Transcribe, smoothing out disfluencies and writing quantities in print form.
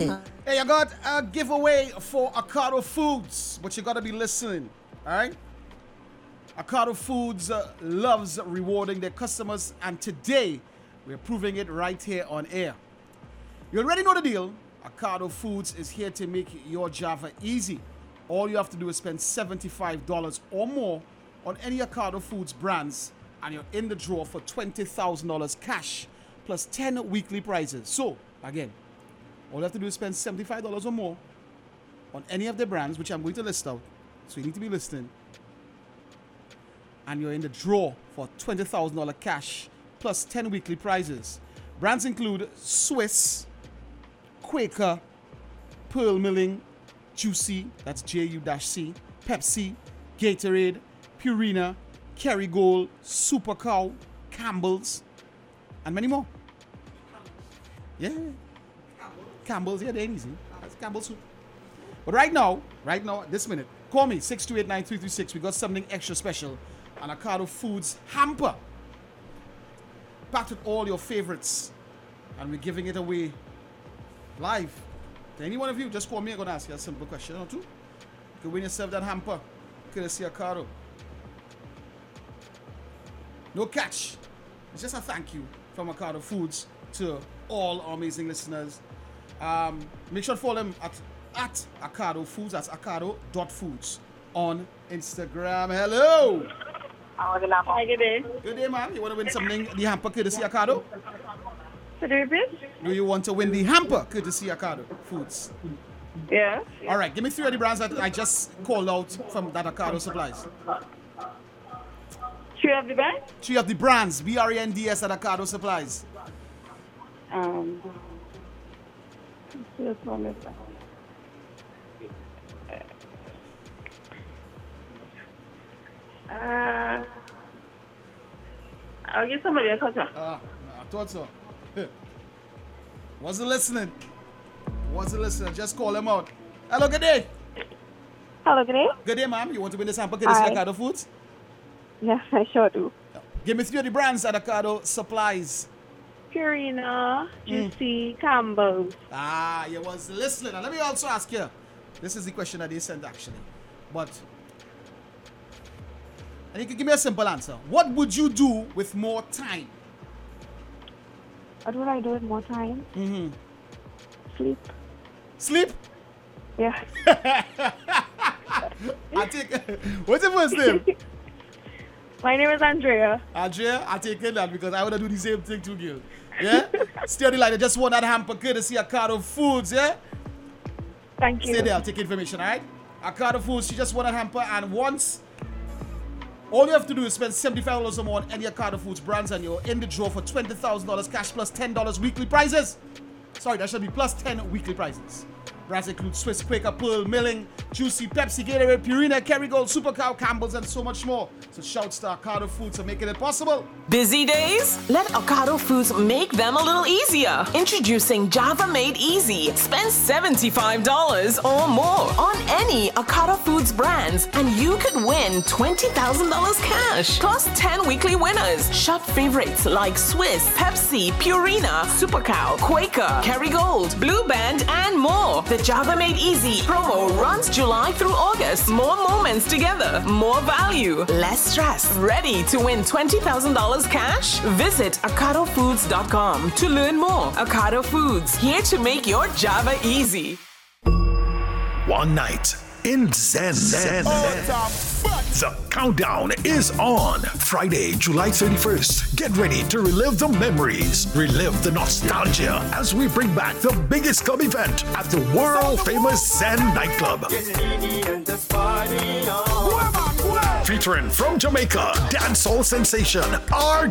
started. Hey, I got a giveaway for Ocado Foods, but you gotta be listening, all right? Ocado Foods loves rewarding their customers, and today we're proving it right here on air. You already know the deal. Ocado Foods is here to make your Java easy. All you have to do is spend $75 or more on any Ocado Foods brands, and you're in the draw for $20,000 cash plus 10 weekly prizes. So, again, all you have to do is spend $75 or more on any of the brands, which I'm going to list out. So you need to be listening. And you're in the draw for $20,000 cash plus 10 weekly prizes. Brands include Swiss, Quaker, Pearl Milling, Juicy, that's J-U-C, Pepsi, Gatorade, Purina, Kerrygold, Super Cow, Campbell's, and many more. Yeah. Campbell's, yeah, they ain't easy. That's Campbell's soup. But right now, this minute, call me, 628-9336. We got something extra special. An Ocado Foods hamper. Packed with all your favorites. And we're giving it away live. To any one of you, just call me. I'm going to ask you a simple question or two. You can win yourself that hamper. Courtesy Ocado. No catch. It's just a thank you from Ocado Foods to all our amazing listeners. Make sure to follow them at Ocado Foods. That's Ocado.foods on Instagram. Hello. Hi, good day. Good day, man. You want to win something? The hamper courtesy Ocado? Could you repeat? Do you want to win the hamper courtesy Ocado Foods? Yeah. All right. Give me 3 of the brands that I just called out from that Ocado supplies. 3 of the brands? 3 of the brands. BRENDS at Ocado supplies. Just one minute. I'll give somebody a call. I thought so. Wasn't listening. Just call them out. Hello, good day. Hello, good day. Good day, ma'am. You want to win this hamper courtesy Ocado Foods? Yes, I sure do. Give me 3 of the brands at Ocado supplies. Purina, Juicy, Campbell's. You was listening. Now, let me also ask you. This is the question that they sent actually. And you can give me a simple answer. What would you do with more time? What would I do with more time? Sleep. Sleep? Yeah. What's your first name? My name is Andrea. Andrea, I take it that because I want to do the same thing too, girl. Yeah? Stay on the line. I just want that hamper courtesy Ocado Foods, yeah? Thank you. Stay there. I'll take information, all right? Ocado Foods, she just want that hamper, and once all you have to do is spend $75 or more on any Ocado Foods brands, and you're in the draw for $20,000 cash plus $10 weekly prizes. Sorry, that should be plus 10 weekly prizes. Brands include Swiss, Quaker, Pearl, Milling, Juicy, Pepsi, Gatorade, Purina, Kerrygold, Super Cow, Campbell's, and so much more. So shouts to Ocado Foods for making it possible. Busy days? Let Ocado Foods make them a little easier. Introducing Java Made Easy. Spend $75 or more on any Ocado Foods brands, and you could win $20,000 cash, plus 10 weekly winners. Shop favorites like Swiss, Pepsi, Purina, Super Cow, Quaker, Kerrygold, Blue Band, and more. The Java Made Easy promo runs July through August. More moments together, more value, less stress. Ready to win $20,000 cash? Visit OcadoFoods.com to learn more. Ocado Foods, here to make your Java easy. One night in Zen. The countdown is on. Friday, July 31st. Get ready to relive the memories, relive the nostalgia as we bring back the biggest club event at the world-famous Zen nightclub. Featuring from Jamaica, dancehall sensation, our